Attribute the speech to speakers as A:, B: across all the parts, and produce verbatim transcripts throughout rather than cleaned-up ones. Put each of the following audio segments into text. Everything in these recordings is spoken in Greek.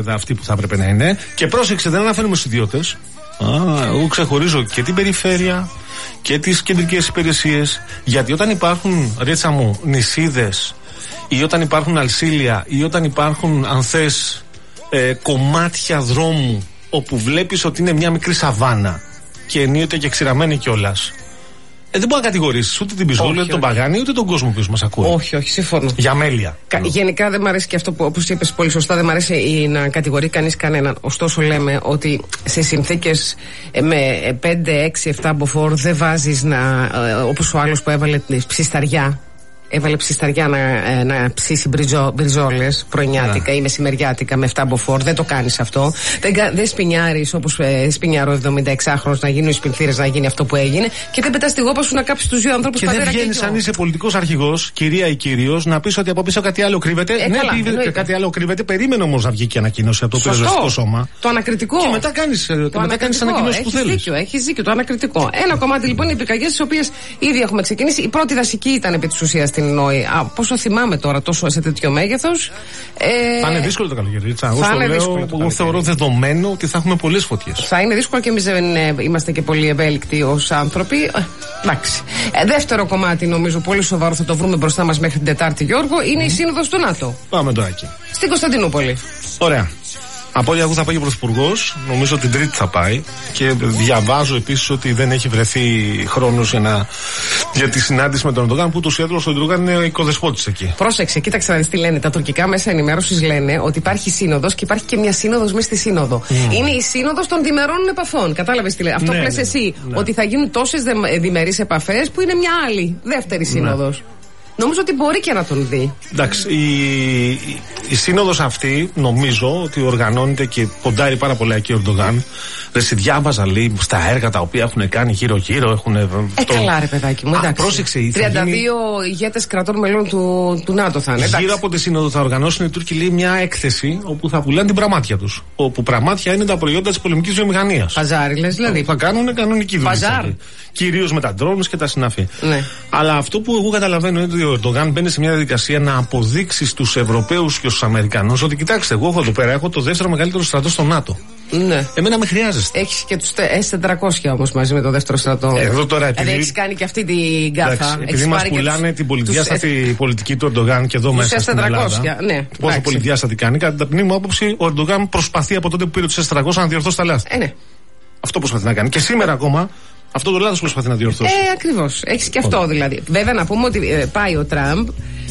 A: αυτή που θα έπρεπε να είναι. Και πρόσεξε, δεν αναφέρουμε στους ιδιώτες. Α, εγώ ξεχωρίζω και την περιφέρεια και τις κεντρικές υπηρεσίες. Γιατί όταν υπάρχουν, Ρέτσα μου, νησίδες ή όταν υπάρχουν αλσίλια ή όταν υπάρχουν, αν θες, ε, κομμάτια δρόμου όπου βλέπεις ότι είναι μια μικρή σαβάνα και ενίοτε και ξηραμένη κιόλας, Ε, δεν μπορεί να κατηγορήσει ούτε την Πιζόλη, ούτε τον Παγάνη, ούτε τον κόσμο που μας ακούει.
B: Όχι, όχι, συμφωνώ.
A: Για μέλια.
B: Κα, γενικά δεν μου αρέσει και αυτό που, όπως είπες πολύ σωστά, δεν μου αρέσει να κατηγορεί κανείς κανέναν. Ωστόσο, λέμε ότι σε συνθήκες με πέντε, έξι, επτά μποφόρ δεν βάζεις να. Όπως ο άλλος που έβαλε ψισταριά. Έβαλε ψισταριά να, να ψήσει μπριζόλες πρωινιάτικα yeah. ή μεσημεριάτικα με επτά μποφόρ. Δεν το κάνεις αυτό. Δεν, δεν σπινιάρεις όπως ε, σπινιάρω εβδομήντα εξάχρονος να γίνουν οι σπινθήρες, να γίνει αυτό που έγινε. Και δεν πετάς τη γόπα σου να κάψεις τους δύο ανθρώπους πατέρα και γιο. Και δεν βγαίνεις αν είσαι πολιτικός αρχηγός, κυρία ή κύριος, να πεις ότι από πίσω κάτι άλλο κρύβεται. Ε, ναι, καλά, και κάτι άλλο κρύβεται. Περίμενε όμως να βγει και ανακοίνωση από το πυροσβεστικό σώμα. Το ανακριτικό.
A: Και μετά κάνεις ανακοίνωση που θέλεις.
B: Δίκιο, έχεις δίκιο, το ανακριτικό. Ένα κομμάτι λοιπόν είναι οι πυρκαγιές, τις οποίες ήδη έχουμε ξεκινήσει. Η πρώτη δασική ήταν επί της ουσίας στην Νόη. Α, πόσο θυμάμαι τώρα, τόσο σε τέτοιο μέγεθος.
A: Ε, θα είναι δύσκολο το καλοκαίρι. Εγώ στο λέω, εγώ θεωρώ δεδομένο ότι θα έχουμε πολλές φωτιές.
B: Θα είναι δύσκολο και εμείς δεν ε, είμαστε και πολύ ευέλικτοι ως άνθρωποι. Ε, εντάξει. Ε, δεύτερο κομμάτι, νομίζω, πολύ σοβαρό, θα το βρούμε μπροστά μας μέχρι την Τετάρτη, Γιώργο, είναι mm. η σύνοδος του ΝΑΤΟ.
A: Πάμε τώρα εκεί.
B: Στην Κωνσταντινούπολη.
A: Ωραία. Από ό,τι ακούω θα πάει ο Πρωθυπουργός, νομίζω την Τρίτη θα πάει. Και διαβάζω επίσης ότι δεν έχει βρεθεί χρόνος για, να... για τη συνάντηση με τον Ερντογάν, που ούτως ή άλλως ο Ερντογάν είναι οικοδεσπότης εκεί.
B: Πρόσεξε, κοίταξε να δεις τι λένε. Τα τουρκικά μέσα ενημέρωσης λένε ότι υπάρχει σύνοδος και υπάρχει και μια σύνοδος μέσα στη σύνοδο. Mm. Είναι η σύνοδος των διμερών επαφών. Κατάλαβες τι λέει. Αυτό
A: ναι,
B: που λες
A: ναι,
B: εσύ,
A: ναι.
B: ότι θα γίνουν τόσες διμερείς επαφές που είναι μια άλλη, δεύτερη σύνοδος. Ναι. Νομίζω ότι μπορεί και να τον δει.
A: Εντάξει, η, η, η σύνοδος αυτή νομίζω ότι οργανώνεται και ποντάρει πάρα πολλά εκεί ο Ερντογάν. Δεν σε διάβαζα λέει στα έργα τα οποία έχουν κάνει γύρω-γύρω. Έχουν,
B: ε,
A: το...
B: καλά ρε παιδάκι μου, εντάξει.
A: Α, πρόσεξε,
B: τριάντα δύο γίνει... ηγέτες κρατών μελών του, του ΝΑΤΟ θα είναι.
A: Γύρω
B: εντάξει.
A: από τη σύνοδο θα οργανώσουν οι Τούρκοι λέει, μια έκθεση όπου θα πουλάνε την πραμάτια τους. Όπου πραμάτια είναι τα προϊόντα της πολεμικής βιομηχανίας.
B: Παζάρι λες δηλαδή.
A: Θα κάνουν κανονική δουλειά. Κυρίως με τα ντρόουν και τα συναφή.
B: Ναι.
A: Αλλά αυτό που εγώ καταλαβαίνω είναι ότι ο Ερντογάν μπαίνει σε μια διαδικασία να αποδείξει στους Ευρωπαίους και στους Αμερικανούς ότι κοιτάξτε, εγώ έχω εδώ πέρα έχω το δεύτερο μεγαλύτερο στρατό στο ΝΑΤΟ.
B: Ναι.
A: Εμένα με χρειάζεστε.
B: Έχεις και τους ες τετρακόσια όμως μαζί με το δεύτερο στρατό.
A: Ε, εδώ τώρα επειδή.
B: Δηλαδή έχεις κάνει και αυτή την γκάθα.
A: Επειδή μας πουλάνε τους... την πολυδιάστατη τους... πολιτική του Ερντογάν και εδώ τους μέσα στην Ελλάδα.
B: Ναι,
A: πόσο πολυδιάστατη κάνει. Κατά την ταπεινή μου άποψη, ο Ερντογάν προσπαθεί από τότε που πήρε τους ες τετρακόσια να διορθώσει τα λάθη.
B: Ε, ναι.
A: Αυτό προσπαθεί να κάνει. Και σήμερα ακόμα. Αυτό το λάθος προσπαθεί να διορθώσει.
B: Ε, ακριβώς. Έχεις και αυτό δηλαδή. Βέβαια να πούμε ότι ε, πάει ο Τραμπ.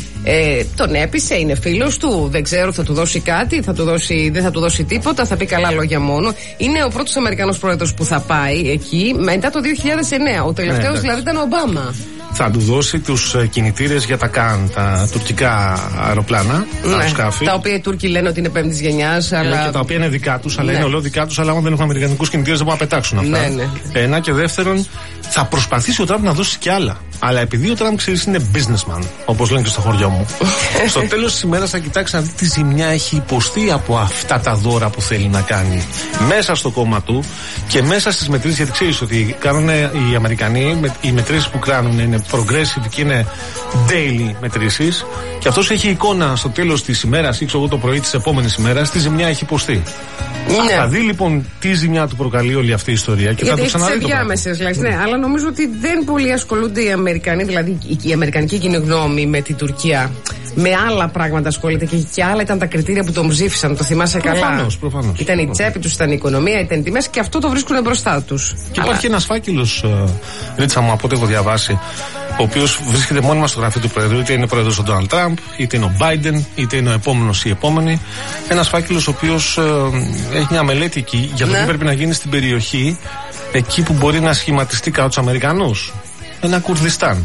B: Ε, τον έπεισε, είναι φίλος του. Δεν ξέρω, θα του δώσει κάτι, θα του δώσει, δεν θα του δώσει τίποτα, θα πει καλά λόγια μόνο. Είναι ο πρώτος Αμερικανός πρόεδρος που θα πάει εκεί μετά το δύο χιλιάδες εννέα. Ο τελευταίος ναι, δηλαδή ήταν ο Ομπάμα.
A: Θα του δώσει τους ε, κινητήρες για τα καν, τα τουρκικά αεροπλάνα, ναι, τα αεροσκάφη.
B: Τα οποία οι Τούρκοι λένε ότι είναι πέμπτης γενιάς. Αλλά...
A: Και τα οποία είναι δικά τους, αλλά
B: ναι.
A: είναι ολό δικά τους, αλλά άμα δεν έχουν αμερικανικούς κινητήρες δεν μπορούν να πετάξουν αυτά.
B: Ναι, ναι.
A: Ένα και δεύτερον, θα προσπαθήσει ο Τραμπ να δώσει κι άλλα. Αλλά επειδή ο Τραμπ ξέρεις είναι businessman, όπως λένε και στο χωριό μου, στο τέλος της ημέρας θα κοιτάξει να δει τι ζημιά έχει υποστεί από αυτά τα δώρα που θέλει να κάνει μέσα στο κόμμα του και μέσα στις μετρήσεις. Γιατί ξέρεις ότι κάνουν οι Αμερικανοί, οι μετρήσεις που κάνουν είναι progressive και είναι daily μετρήσεις. Και αυτός έχει εικόνα στο τέλος της ημέρας ή ξέρω εγώ το πρωί της επόμενης ημέρας τι ζημιά έχει υποστεί. Ναι. Θα δει λοιπόν τι ζημιά του προκαλεί όλη αυτή η ιστορία και
B: γιατί
A: θα το ξαναδεί.
B: Γιατί έχει τις ενδιάμεσες, ναι, αλλά νομίζω ότι δεν πολύ ασχολούνται οι Αμερικανοί, δηλαδή η αμερικανική κοινή γνώμη με την Τουρκία. Με άλλα πράγματα ασχολείται και, και άλλα ήταν τα κριτήρια που τον ψήφισαν. Το θυμάσαι
A: προφανώς,
B: καλά.
A: Προφανώς.
B: Ήταν η τσέπη τους, ήταν η οικονομία, ήταν οι τιμές και αυτό το βρίσκουν μπροστά τους.
A: Και αλλά... υπάρχει ένας φάκελος, Ρίτσα μου, από ό,τι έχω διαβάσει, ο οποίος βρίσκεται μόνιμα στο γραφείο του Πρόεδρου. Είτε είναι πρόεδρος ο Ντόναλντ Τραμπ, είτε είναι ο Μπάιντεν, είτε είναι ο επόμενος ή η επόμενη. Ένας φάκελος ο οποίος ε, έχει μια μελέτη εκεί για το ναι. τι πρέπει να γίνει στην περιοχή, εκεί που μπορεί να σχηματιστεί κατά τους Αμερικανούς. Ένα Κουρδιστάν.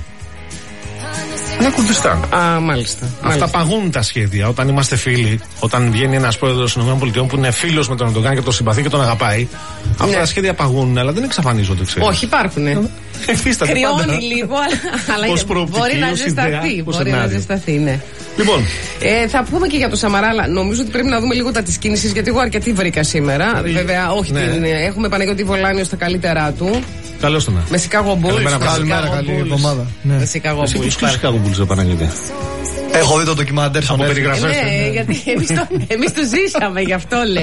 A: Ένα Κουρδιστάν.
B: Α, μάλιστα.
A: Αυτά
B: μάλιστα.
A: παγούν τα σχέδια. Όταν είμαστε φίλοι, όταν βγαίνει ένας πρόεδρος των ΗΠΑ που είναι φίλος με τον Ερντογάν και τον συμπαθεί και τον αγαπάει, αυτά ναι. τα σχέδια παγούν, αλλά δεν εξαφανίζονται, ξέρεις.
B: Όχι, υπάρχουν. Κρυώνει λίγο, αλλά μπορεί να ζεσταθεί. Μπορεί να ζεσταθεί, ναι.
A: Λοιπόν.
B: Ε, θα πούμε και για το Σαμαρά, αλλά νομίζω ότι πρέπει να δούμε λίγο τα τη κίνηση, γιατί εγώ αρκετή βρήκα σήμερα. Ε, Βέβαια, όχι, ναι. την, έχουμε Παναγιώτη Βολάνιο στα καλύτερά του.
A: Καλώς τον.
B: Με Chicago Bulls.
A: Καλημέρα, καλή εβδομάδα.
B: Με Chicago Bulls.
A: Chicago Bulls, δεν Παναγιώτη.
C: Έχω δει το ντοκιμαντέρ στον
A: περιγραφές.
B: Ναι, γιατί εμείς το, εμείς το ζήσαμε, γι' αυτό λέω.